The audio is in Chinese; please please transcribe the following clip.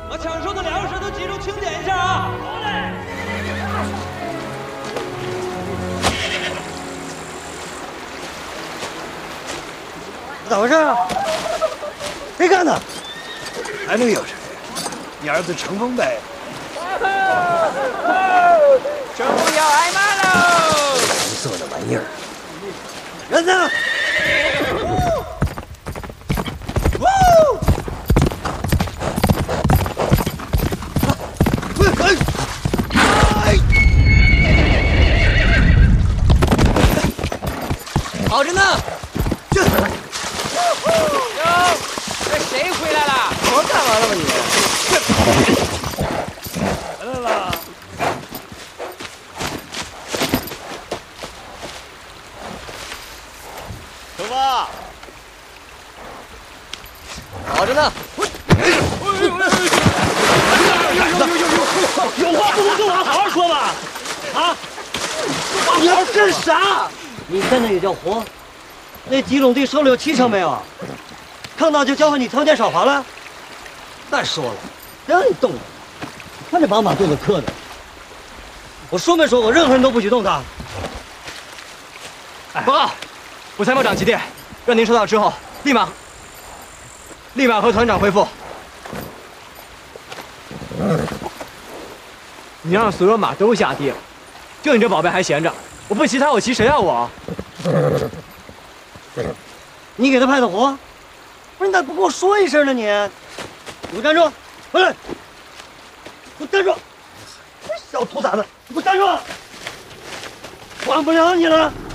把抢手的粮食都集中清点一下啊！好嘞。 咋回事啊？谁干的？ 还能有谁？你儿子乘风呗。 乘风要挨骂喽！ 蓝色的玩意儿。人呢？ 好着呢。这。哟，这谁回来了？ 我干完了吧你？ 来了。 出发。好着呢。 有话不能跟我好好说吧？啊！ 你要干啥？你现在也叫活？那几垄地收了有7成没有？看到就教会你条件少划了。再说了，谁让你动的？看这把马肚子磕的。我说没说过，任何人都不许动他。 报告，我参谋长急电，让您收到之后立马和团长回复。你让所有马都下地了，就你这宝贝还闲着，我不骑他，我骑谁啊我？ 你给他派的活，不是你咋不跟我说一声呢你？你给我站住！回来！给我站住！小兔崽子，你给我站住！管不了你了！